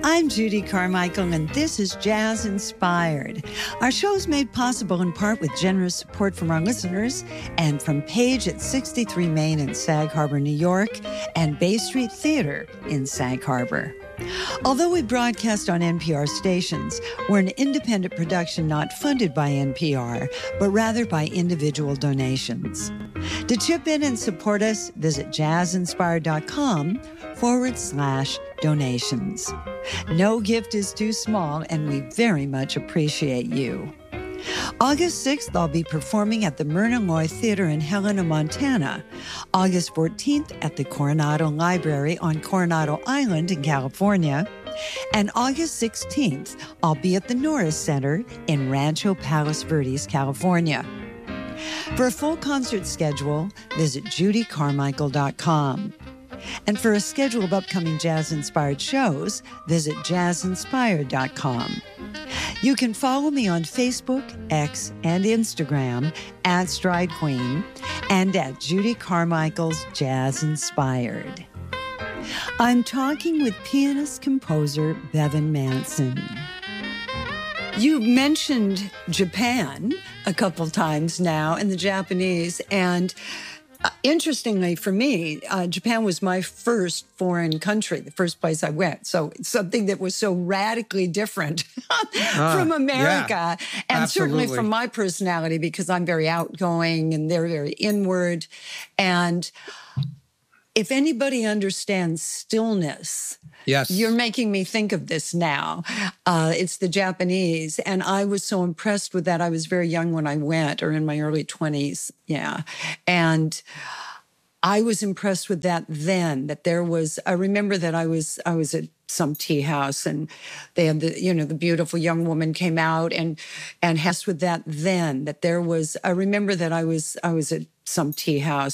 I'm Judy Carmichael, and this is Jazz Inspired. Our show is made possible in part with generous support from our listeners and from Page at 63 Main in Sag Harbor, New York, and Bay Street Theater in Sag Harbor. Although we broadcast on NPR stations, we're an independent production not funded by NPR, but rather by individual donations. To chip in and support us, visit jazzinspired.com/donations. No gift is too small, and we very much appreciate you. August 6th, I'll be performing at the Myrna Loy Theater in Helena, Montana. August 14th at the Coronado Library on Coronado Island in California. And August 16th, I'll be at the Norris Center in Rancho Palos Verdes, California. For a full concert schedule, visit judycarmichael.com. And for a schedule of upcoming jazz-inspired shows, visit jazzinspired.com. You can follow me on Facebook, X, and Instagram at Stride Queen and at Judy Carmichael's Jazz Inspired. I'm talking with pianist-composer Bevan Manson. You mentioned Japan a couple times now and the Japanese, and interestingly for me, Japan was my first foreign country, the first place I went. So it's something that was so radically different from America. And certainly from my personality, because I'm very outgoing and they're very inward. And if anybody understands stillness, yes, you're making me think of this now. It's the Japanese. And I was so impressed with that. I was very young when I went, or in my early 20s. Yeah. And I was impressed with that then, that there was, I remember that I was at some tea house and they had the beautiful young woman came out and with that then, that there was, I remember that I was at some tea house